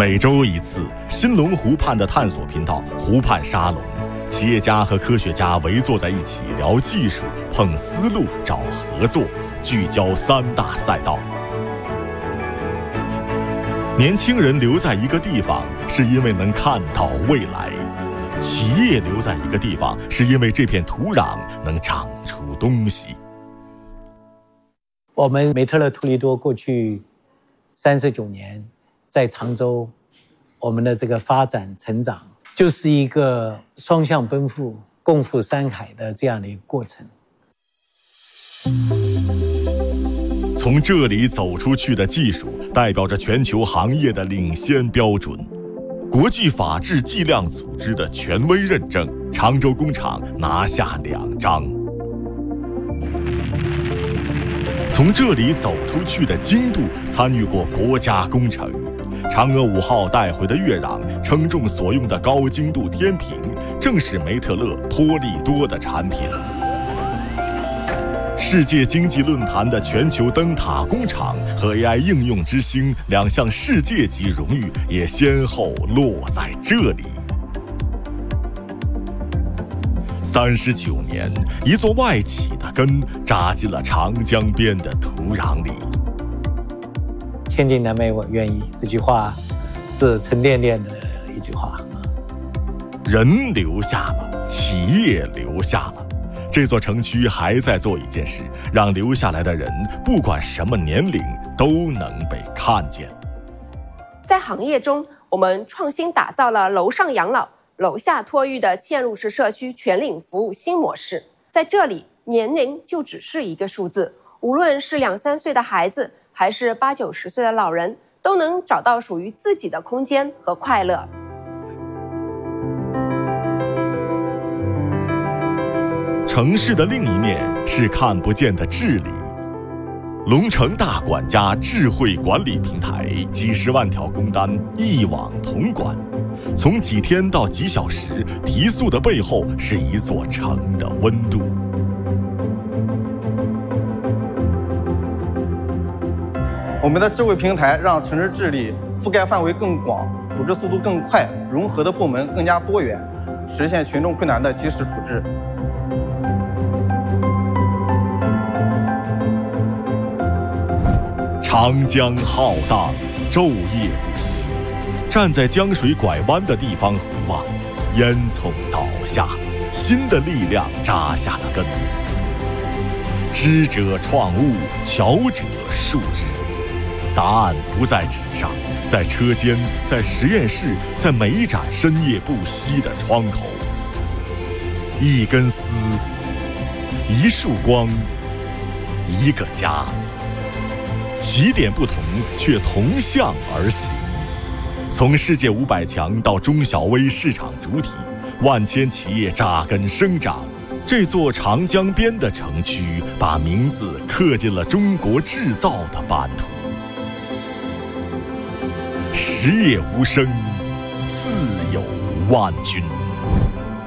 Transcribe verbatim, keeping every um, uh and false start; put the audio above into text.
每周一次，新龙湖畔的探索频道湖畔沙龙，企业家和科学家围坐在一起聊技术、碰思路、找合作，聚焦三大赛道。年轻人留在一个地方，是因为能看到未来；企业留在一个地方，是因为这片土壤能长出东西。 我们梅特勒图利多过去三十九年在常州，我们的这个发展成长，就是一个双向奔赴、共赴山海的这样的一个过程。 从这里走出去的技术，代表着全球行业的领先标准。国际法治计量组织的权威认证，常州工厂拿下两张。从这里走出去的精度，参与过国家工程。嫦娥五号带回的月壤称重所用的高精度天平，正是梅特勒托利多的产品。世界经济论坛的全球灯塔工厂和 A I 应用之星两项世界级荣誉也先后落在这里。三十九年，一座外企的根扎进了长江边的土壤里。 千金难买我愿意，这句话是沉甸甸的一句话。 人留下了，企业留下了，这座城区还在做一件事，让留下来的人不管什么年龄都能被看见。 在行业中，我们创新打造了楼上养老、楼下托育的嵌入式社区全领服务新模式。在这里，年龄就只是一个数字，无论是两三岁的孩子，还是八九十岁的老人，都能找到属于自己的空间和快乐。 城市的另一面是看不见的治理。龙城大管家智慧管理平台，几十万条工单一网统管，从几天到几小时，提速的背后是一座城的温度。 我们的智慧平台让城市治理覆盖范围更广，处置速度更快，融合的部门更加多元，实现群众困难的及时处置。 长江浩荡，昼夜不息。站在江水拐弯的地方回望，烟囱倒下，新的力量扎下了根。知者创物，巧者树之。答案不在纸上，在车间，在实验室，在每一盏深夜不息的窗口。一根丝，一束光，一个家。起点不同，却同向而行。从世界五百强到中小微市场主体，万千企业扎根生长。这座长江边的城区，把名字刻进了中国制造的版图。实业无声，自有万军。